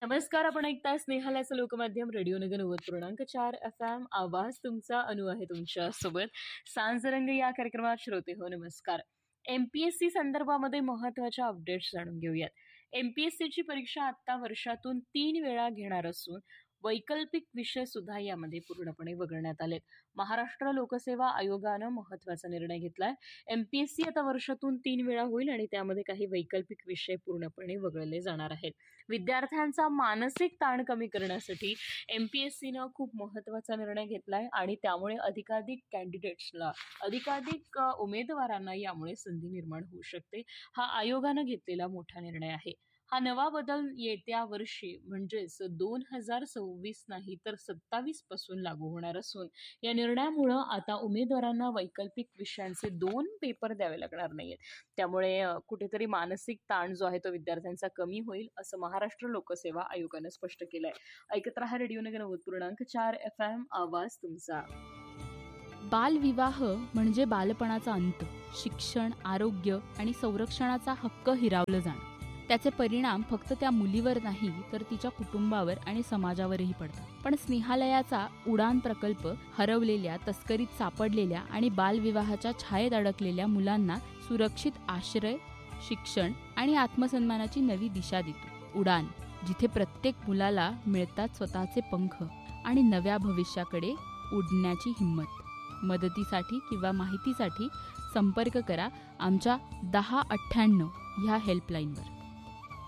नमस्कार. आपण ऐकताय स्नेहालयाचं लोकमाध्यम रेडिओ नगर 90.4 FM. आवाज तुमचा. अनु आहे तुमच्या सोबत. सांजरंग या कार्यक्रमात श्रोते हो नमस्कार. MPSC संदर्भामध्ये महत्वाच्या अपडेट्स जाणून घेऊयात. MPSCची परीक्षा आता वर्षातून 3 वेळा घेणार असून वैकल्पिक विषय सुद्धा यामध्ये पूर्णपणे वगळण्यात आलेत. महाराष्ट्र लोकसेवा आयोगानं महत्वाचा निर्णय घेतलाय. MPSC आता वर्षातून 3 वेळा होईल आणि त्यामध्ये काही वैकल्पिक विषय पूर्णपणे वगळले जाणार आहेत. विद्यार्थ्यांचा मानसिक ताण कमी करण्यासाठी MPSCनं खूप महत्वाचा निर्णय घेतलाय आणि त्यामुळे अधिकाधिक उमेदवारांना यामुळे संधी निर्माण होऊ शकते. हा आयोगानं घेतलेला मोठा निर्णय आहे. हा नवा बदल येत्या वर्षी म्हणजेच 2026 नाही तर 27 पासून लागू होणार असून या निर्णयामुळं आता उमेदवारांना वैकल्पिक विषयांचे 2 पेपर द्यावे लागणार नाहीयेत. त्यामुळे कुठेतरी मानसिक ताण जो आहे तो विद्यार्थ्यांचा कमी होईल असं महाराष्ट्र लोकसेवा आयोगानं स्पष्ट केलंय. ऐकत रहा रेडिओ नगर 90.4 FM. आवाज तुमचा. बालविवाह म्हणजे बालपणाचा अंत, शिक्षण, आरोग्य आणि संरक्षणाचा हक्क हिरावलं जाणं. त्याचे परिणाम फक्त त्या मुलीवर नाही तर तिच्या कुटुंबावर आणि समाजावरही पडतात. पण स्नेहालयाचा उडान प्रकल्प हरवलेल्या, तस्करीत सापडलेल्या आणि बालविवाहाच्या छायेत अडकलेल्या मुलांना सुरक्षित आश्रय, शिक्षण आणि आत्मसन्मानाची नवी दिशा देतो. उडान, जिथे प्रत्येक मुलाला मिळतात स्वतःचे पंख आणि नव्या भविष्याकडे उडण्याची हिंमत. मदतीसाठी किंवा माहितीसाठी संपर्क करा आमच्या 1098 ह्या हेल्पलाईनवर.